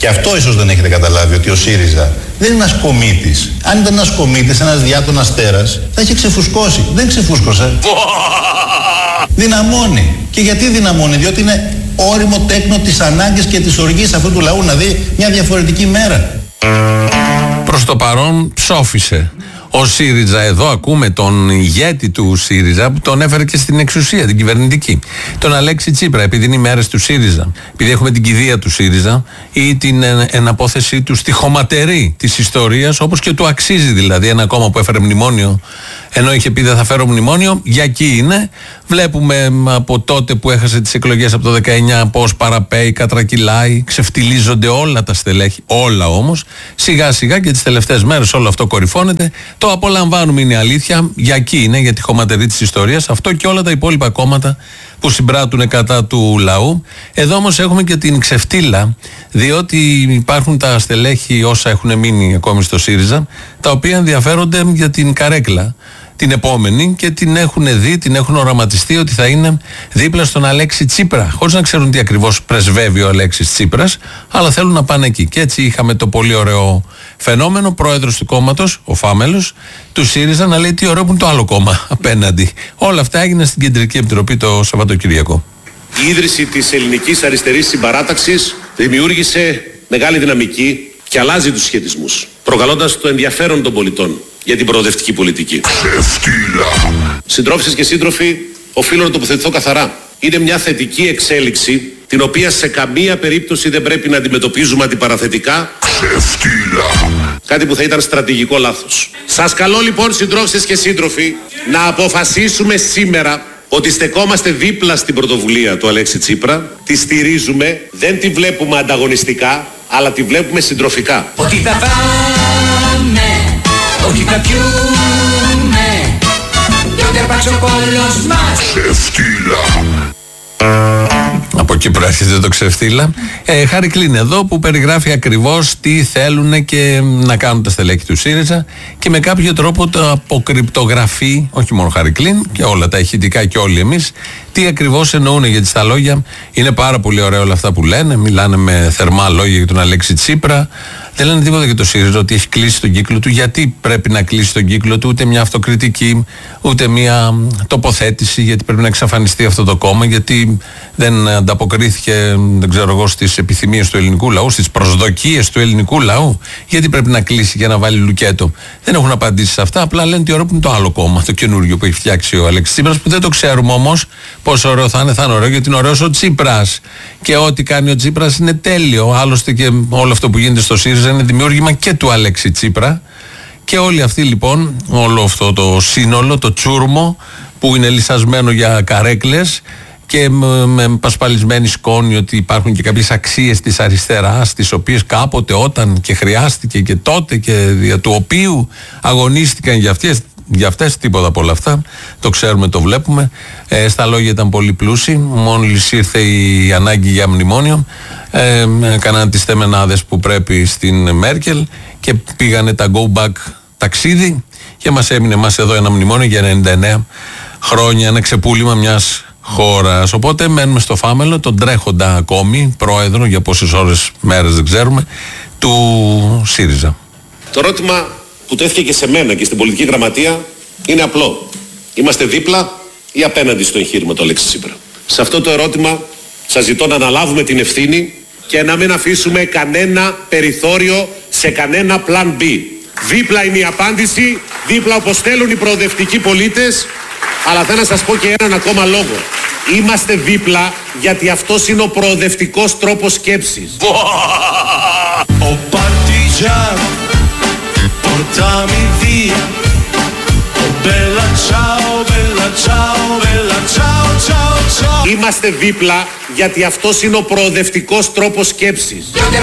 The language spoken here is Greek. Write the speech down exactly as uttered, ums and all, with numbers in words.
Και αυτό ίσως δεν έχετε καταλάβει, ότι ο ΣΥΡΙΖΑ δεν είναι ένας κομίτης. Αν ήταν ένας κομίτης, ένας διάτονας τέρας, θα είχε ξεφουσκώσει. Δεν ξεφούσκωσε. Δυναμώνει. Και γιατί δυναμώνει? Διότι είναι όριμο τέκνο της ανάγκης και της οργής αυτού του λαού να δει μια διαφορετική μέρα. Προς το παρόν ψόφισε ο ΣΥΡΙΖΑ. Εδώ ακούμε τον ηγέτη του ΣΥΡΙΖΑ που τον έφερε και στην εξουσία, την κυβερνητική. Τον Αλέξη Τσίπρα, επειδή είναι οι μέρες του ΣΥΡΙΖΑ, επειδή έχουμε την κηδεία του ΣΥΡΙΖΑ ή την εναπόθεσή του στη χωματερή της ιστορίας, όπως και του αξίζει δηλαδή ένα κόμμα που έφερε μνημόνιο, ενώ είχε πει δεν θα φέρω μνημόνιο, για εκεί είναι. Βλέπουμε από τότε που έχασε τις εκλογές από το δεκαεννιά πώς παραπέει, κατρακυλάει, ξεφτιλίζονται όλα τα στελέχη, όλα όμως. Σιγά σιγά και τις τελευταίες μέρες όλο αυτό κορυφώνεται. Το απολαμβάνουμε, είναι αλήθεια. Για εκεί είναι, για τη χωματερή της ιστορίας. Αυτό και όλα τα υπόλοιπα κόμματα που συμπράττουν κατά του λαού. Εδώ όμως έχουμε και την ξεφτύλα, διότι υπάρχουν τα στελέχη όσα έχουν μείνει ακόμη στο ΣΥΡΙΖΑ, τα οποία ενδιαφέρονται για την καρέκλα την επόμενη και την έχουν δει, την έχουν οραματιστεί ότι θα είναι δίπλα στον Αλέξη Τσίπρα, χωρίς να ξέρουν τι ακριβώς πρεσβεύει ο Αλέξης Τσίπρας, αλλά θέλουν να πάνε εκεί. Και έτσι είχαμε το πολύ ωραίο φαινόμενο, πρόεδρος του κόμματος, ο Φάμελος, του ΣΥΡΙΖΑ, να λέει τι ωραίο που είναι το άλλο κόμμα απέναντι. Όλα αυτά έγιναν στην Κεντρική Επιτροπή το Σαββατοκυριακό. Η ίδρυση της ελληνικής αριστερής συμπαράταξης δημιούργησε μεγάλη δυναμική και αλλάζει τους σχετισμούς, προκαλώντας το ενδιαφέρον των πολιτών για την προοδευτική πολιτική. Ξεφτύλα. Συντρόφισσες και σύντροφοι, οφείλω να τοποθετηθώ καθαρά. Είναι μια θετική εξέλιξη, την οποία σε καμία περίπτωση δεν πρέπει να αντιμετωπίζουμε αντιπαραθετικά. Ξεφτύλα. Κάτι που θα ήταν στρατηγικό λάθος. Σας καλώ λοιπόν, συντρόφισσες και σύντροφοι, να αποφασίσουμε σήμερα ότι στεκόμαστε δίπλα στην πρωτοβουλία του Αλέξη Τσίπρα, τη στηρίζουμε, δεν τη βλέπουμε ανταγωνιστικά, αλλά τη βλέπουμε συντροφικά. Ότι θα πάμε, ότι θα πιούμε, και ότι αρπάξει ο κόλλος μας. Ξεφτύλα. Από εκεί προέρχεται το ξεφτύλα. Ε, Χάρη Κλίν εδώ που περιγράφει ακριβώς τι θέλουν και να κάνουν τα στελέχη του ΣΥΡΙΖΑ και με κάποιο τρόπο το αποκρυπτογραφεί, όχι μόνο Χάρη Κλίν και όλα τα ηχητικά και όλοι εμείς, τι ακριβώς εννοούν. Γιατί στα λόγια είναι πάρα πολύ ωραία όλα αυτά που λένε, μιλάνε με θερμά λόγια για τον Αλέξη Τσίπρα. Δεν λένε τίποτα για το ΣΥΡΙΖΑ, ότι έχει κλείσει τον κύκλο του. Γιατί πρέπει να κλείσει τον κύκλο του? Ούτε μια αυτοκριτική, ούτε μια τοποθέτηση, γιατί πρέπει να εξαφανιστεί αυτό το κόμμα, γιατί δεν ανταποκρίθηκε, δεν ξέρω εγώ, στις επιθυμίες του ελληνικού λαού, στις προσδοκίες του ελληνικού λαού. Γιατί πρέπει να κλείσει και να βάλει λουκέτο? Δεν έχουν απαντήσει σε αυτά. Απλά λένε τι ωραίο που είναι το άλλο κόμμα, το καινούριο που έχει φτιάξει ο Αλέξης Τσίπρας, που δεν το ξέρουμε όμως πόσο ωραίο θα είναι. Θα είναι ωραίο γιατί είναι ωραίος ο Τσίπρας. Και ό,τι κάνει ο Τσίπρας είναι τέλειο. Άλλωστε και όλο αυτό που γίνεται στο ΣΥΡΙΖΑ είναι δημιούργημα και του Αλέξη Τσίπρα. Και όλοι αυτοί λοιπόν, όλο αυτό το σύνολο, το τσούρμο που είναι λυσασμένο για καρέκλες και με πασπαλισμένη σκόνη ότι υπάρχουν και κάποιες αξίες της αριστεράς, τις οποίες κάποτε όταν και χρειάστηκε και τότε και δια του οποίου αγωνίστηκαν για αυτές, για αυτές τίποτα από όλα αυτά, το ξέρουμε, το βλέπουμε. Ε, στα λόγια ήταν πολύ πλούσιοι, μόλις ήρθε η ανάγκη για μνημόνιο, ε, έκαναν τις θεμενάδες που πρέπει στην Μέρκελ και πήγανε τα go back ταξίδι και μας έμεινε μας εδώ ένα μνημόνιο για ενενήντα εννέα χρόνια, ένα ξεπούλημα μιας χώρας. Οπότε μένουμε στο Φάμελο, τον τρέχοντα ακόμη πρόεδρο, για πόσες ώρες, μέρες δεν ξέρουμε, του ΣΥΡΙΖΑ. Το ερώτημα που τέθηκε και σε μένα και στην πολιτική γραμματεία είναι απλό. Είμαστε δίπλα ή απέναντι στο εγχείρημα του Αλέξη Τσίπρα? Σε αυτό το ερώτημα σας ζητώ να αναλάβουμε την ευθύνη και να μην αφήσουμε κανένα περιθώριο σε κανένα πλάν B. Δίπλα είναι η απάντηση, δίπλα όπως θέλουν οι προοδευτικοί πολίτες, αλλά θέλω να σας πω και έναν ακόμα λόγο. Είμαστε δίπλα γιατί αυτός είναι ο προοδευτικός τρόπος σκέψης. Ο Παρτιζάν, portami via, oh bella ciao, bella ciao, bella ciao, ciao, ciao. Είμαστε δίπλα γιατί αυτός είναι ο προοδευτικός τρόπος σκέψης. Yo te